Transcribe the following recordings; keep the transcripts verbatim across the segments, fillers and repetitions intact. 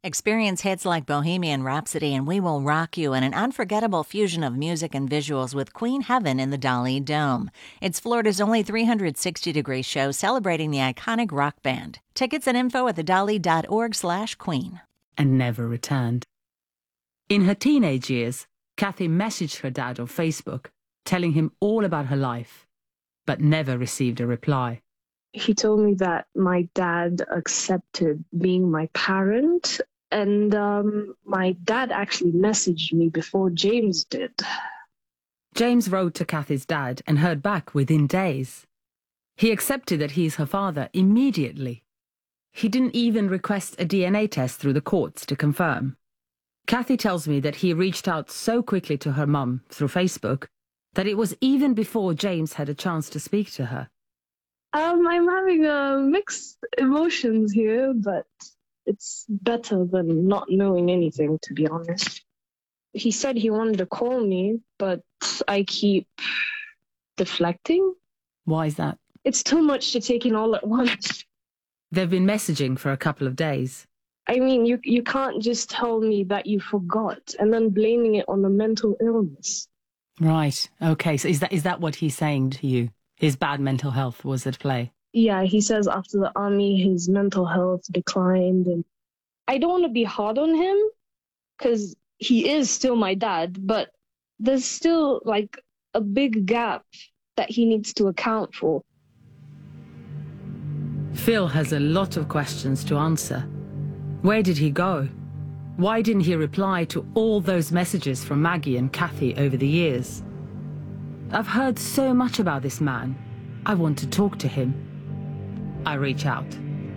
Experience hits like Bohemian Rhapsody and We Will Rock You in an unforgettable fusion of music and visuals with Queen Heaven in the Dali Dome. It's Florida's only three hundred sixty degree show celebrating the iconic rock band. Tickets and info at the dali dot org slash queen. And never returned. In her teenage years, Kathy messaged her dad on Facebook, telling him all about her life, but never received a reply. He told me that my dad accepted being my parent, and um, my dad actually messaged me before James did. James wrote to Kathy's dad and heard back within days. He accepted that he's her father immediately. He didn't even request a D N A test through the courts to confirm. Kathy tells me that he reached out so quickly to her mum through Facebook that it was even before James had a chance to speak to her. Um, I'm having uh, mixed emotions here, but it's better than not knowing anything, to be honest. He said he wanted to call me, but I keep deflecting. Why is that? It's too much to take in all at once. They've been messaging for a couple of days. I mean, you you can't just tell me that you forgot and then blaming it on the mental illness. Right. Okay. So is that is that what he's saying to you? His bad mental health was at play? Yeah, he says after the army, his mental health declined. And I don't want to be hard on him because he is still my dad, but there's still like a big gap that he needs to account for. Phil has a lot of questions to answer. Where did he go? Why didn't he reply to all those messages from Maggie and Kathy over the years? I've heard so much about this man. I want to talk to him. I reach out.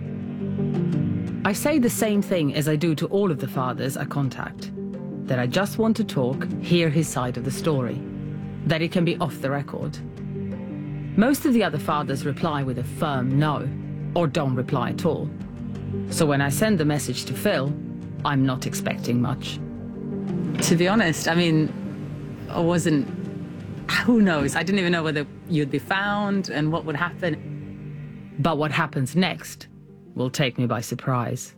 I say the same thing as I do to all of the fathers I contact, that I just want to talk, hear his side of the story, that it can be off the record. Most of the other fathers reply with a firm no, or don't reply at all. So when I send the message to Phil, I'm not expecting much. To be honest, I mean, I wasn't, who knows? I didn't even know whether you'd be found and what would happen. But what happens next will take me by surprise.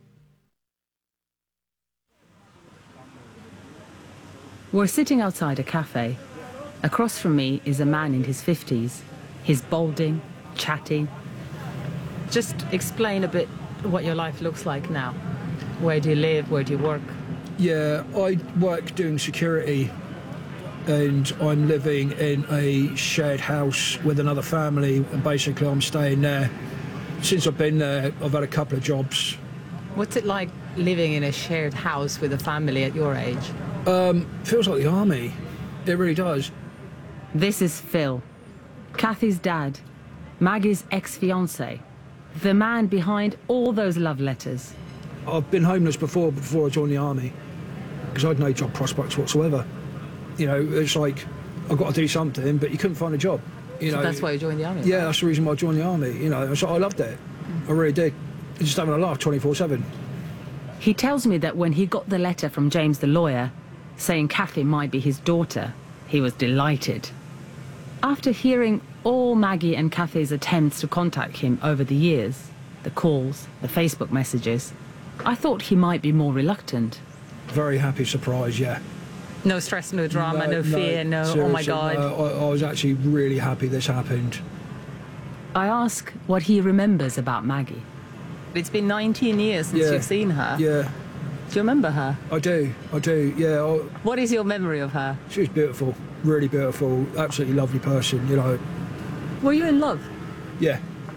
We're sitting outside a cafe. Across from me is a man in his fifties. He's balding, chatty. Just explain a bit what your life looks like now. Where do you live? Where do you work? Yeah, I work doing security, and I'm living in a shared house with another family, and basically I'm staying there. Since I've been there, I've had a couple of jobs. What's it like living in a shared house with a family at your age? Um, feels like the army. It really does. This is Phil, Kathy's dad, Maggie's ex-fiancé, the man behind all those love letters. I've been homeless before, before I joined the army, because I had no job prospects whatsoever. You know, it's like, I've got to do something, but you couldn't find a job. You so know, that's why you joined the army? Yeah, right? that's the reason why I joined the army. You know, so I loved it. I really did. Just having a laugh twenty-four seven. He tells me that when he got the letter from James the lawyer, saying Kathy might be his daughter, he was delighted. After hearing all Maggie and Kathy's attempts to contact him over the years, the calls, the Facebook messages, I thought he might be more reluctant. Very happy surprise, yeah. No stress, no drama, no, no fear, no, no oh my God. No, I, I was actually really happy this happened. I ask what he remembers about Maggie. It's been nineteen years since yeah. you've seen her. Yeah. Do you remember her? I do, I do, yeah. I, what is your memory of her? She was beautiful, really beautiful, absolutely lovely person, you know. Were you in love? Yeah.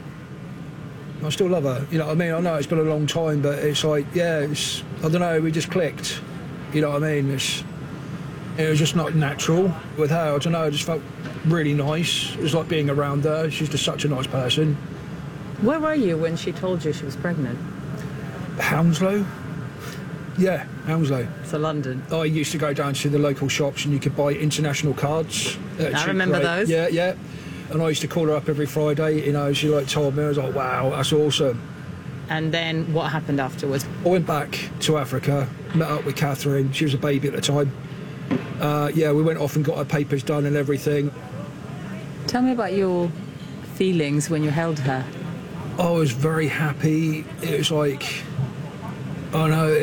I still love her, you know what I mean? I know it's been a long time, but it's like, yeah, it's, I don't know, we just clicked, you know what I mean? It's, it was just not natural with her, I don't know, I just felt really nice. It was like being around her, she's just such a nice person. Where were you when she told you she was pregnant? Hounslow. Yeah, Hounslow. So London. I used to go down to the local shops and you could buy international cards. I remember those. Yeah, yeah. And I used to call her up every Friday, you know, she like told me, I was like, wow, that's awesome. And then what happened afterwards? I went back to Africa, met up with Catherine, she was a baby at the time. Uh, yeah, we went off and got her papers done and everything. Tell me about your feelings when you held her. I was very happy. It was like, I don't know,